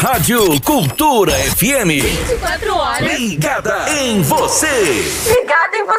Rádio Cultura FM. 24 horas. Ligada em você. Ligada em você.